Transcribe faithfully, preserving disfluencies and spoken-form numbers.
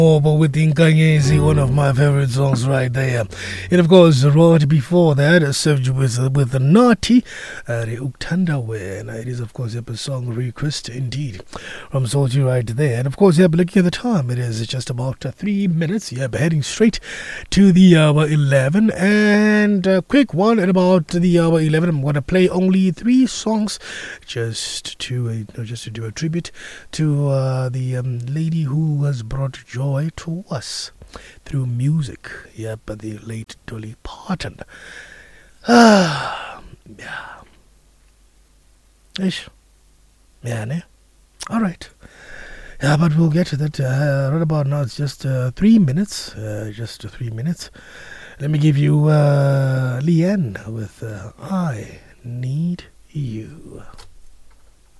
Oh, but with Inkanyezi, one of my favorite songs right there. And of course, right before that, I served you with, with the Naughty, uh, the Uktandawe. And it is, of course, a song request indeed from Soldier right there. And of course, yeah, but looking at the time, it is just about uh, three minutes. Yeah, heading straight to the hour eleven. And a quick one at about the hour eleven. I'm going to play only three songs just to, uh, you know, just to do a tribute to uh, the um, lady who has brought joy to us through music. Yep, the late Dolly Parton. Ah, yeah. Ish. Yeah, ne? Alright. Yeah, but we'll get to that uh, right about now. It's just uh, three minutes. Uh, just uh, three minutes. Let me give you uh, Leanne with uh, I Need You.